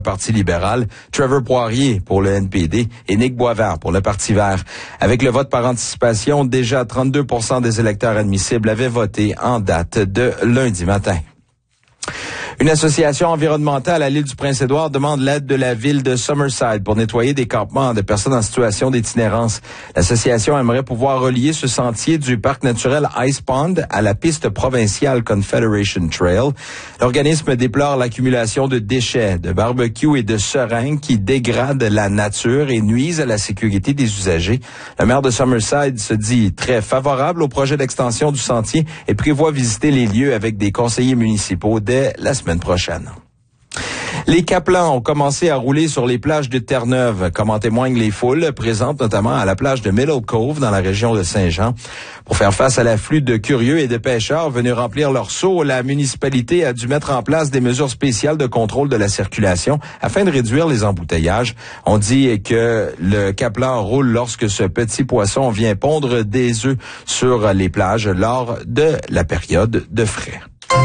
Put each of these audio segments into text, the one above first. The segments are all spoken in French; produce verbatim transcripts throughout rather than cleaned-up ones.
Parti libéral, Trevor Poirier pour le N P D et Nick Boisvert pour le Parti vert. Avec le vote par anticipation, déjà trente-deux pour cent des électeurs admissibles avaient voté en date de lundi matin. Une association environnementale à l'île du Prince-Édouard demande l'aide de la ville de Summerside pour nettoyer des campements de personnes en situation d'itinérance. L'association aimerait pouvoir relier ce sentier du parc naturel Ice Pond à la piste provinciale Confederation Trail. L'organisme déplore l'accumulation de déchets, de barbecues et de seringues qui dégradent la nature et nuisent à la sécurité des usagers. Le maire de Summerside se dit très favorable au projet d'extension du sentier et prévoit visiter les lieux avec des conseillers municipaux dès la semaine prochaine. Les Caplans ont commencé à rouler sur les plages de Terre-Neuve, comme en témoignent les foules présentes notamment à la plage de Middle Cove dans la région de Saint-Jean. Pour faire face à l'afflux de curieux et de pêcheurs venus remplir leurs seaux, la municipalité a dû mettre en place des mesures spéciales de contrôle de la circulation afin de réduire les embouteillages. On dit que le Caplan roule lorsque ce petit poisson vient pondre des œufs sur les plages lors de la période de frai.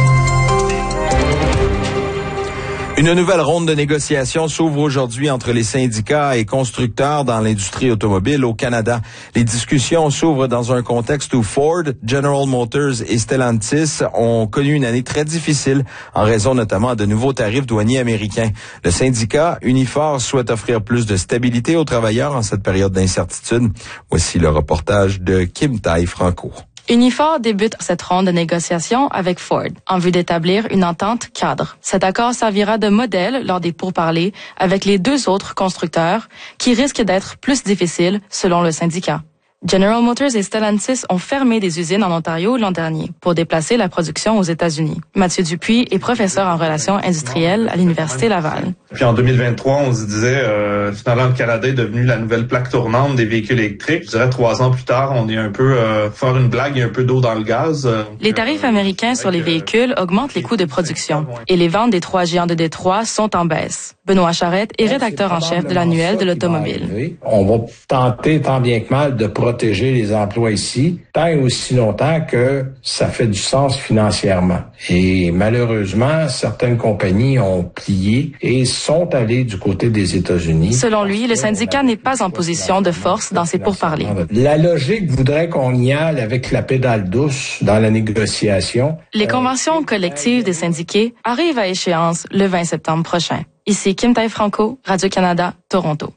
Une nouvelle ronde de négociations s'ouvre aujourd'hui entre les syndicats et constructeurs dans l'industrie automobile au Canada. Les discussions s'ouvrent dans un contexte où Ford, General Motors et Stellantis ont connu une année très difficile en raison notamment de nouveaux tarifs douaniers américains. Le syndicat Unifor souhaite offrir plus de stabilité aux travailleurs en cette période d'incertitude. Voici le reportage de Kim Tai Franco. Unifor débute cette ronde de négociations avec Ford en vue d'établir une entente cadre. Cet accord servira de modèle lors des pourparlers avec les deux autres constructeurs qui risquent d'être plus difficiles selon le syndicat. General Motors et Stellantis ont fermé des usines en Ontario l'an dernier pour déplacer la production aux États-Unis. Mathieu Dupuis est professeur en relations industrielles à l'Université Laval. Puis en deux mille vingt-trois, on se disait, euh, finalement, le Canada est devenu la nouvelle plaque tournante des véhicules électriques. Je dirais trois ans plus tard, on est un peu, euh, faire une blague, il y a un peu d'eau dans le gaz. Euh, les tarifs américains sur les véhicules augmentent les coûts de production et les ventes des trois géants de Détroit sont en baisse. Benoît Charette est rédacteur en chef de l'annuel de l'automobile. On va tenter tant bien que mal de protéger les emplois ici, tant et aussi longtemps que ça fait du sens financièrement. Et malheureusement, certaines compagnies ont plié et sont allées du côté des États-Unis. Selon lui, le syndicat n'est pas en position de force dans ses pourparlers. La logique voudrait qu'on y aille avec la pédale douce dans la négociation. Les conventions collectives des syndiqués arrivent à échéance le vingt septembre prochain. Ici Kim Tai Franco, Radio-Canada, Toronto.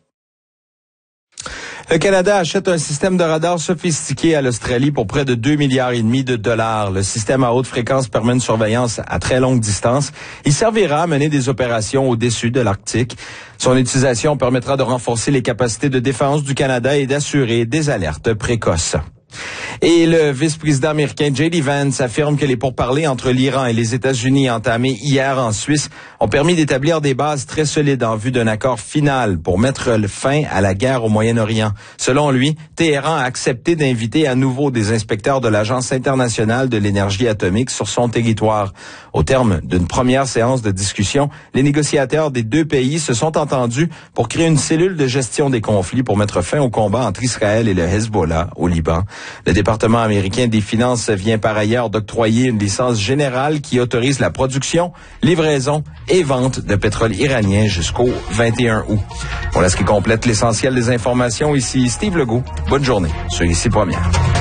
Le Canada achète un système de radar sophistiqué à l'Australie pour près de deux milliards et demi de dollars. Le système à haute fréquence permet une surveillance à très longue distance. Il servira à mener des opérations au-dessus de l'Arctique. Son utilisation permettra de renforcer les capacités de défense du Canada et d'assurer des alertes précoces. Et le vice-président américain J D Vance affirme que les pourparlers entre l'Iran et les États-Unis entamés hier en Suisse ont permis d'établir des bases très solides en vue d'un accord final pour mettre fin à la guerre au Moyen-Orient. Selon lui, Téhéran a accepté d'inviter à nouveau des inspecteurs de l'Agence internationale de l'énergie atomique sur son territoire. Au terme d'une première séance de discussion, les négociateurs des deux pays se sont entendus pour créer une cellule de gestion des conflits pour mettre fin au combat entre Israël et le Hezbollah au Liban. Le département américain des Finances vient par ailleurs d'octroyer une licence générale qui autorise la production, livraison et vente de pétrole iranien jusqu'au vingt et un août. Voilà ce qui complète l'essentiel des informations. Ici Steve Legault. Bonne journée sur Ici Première.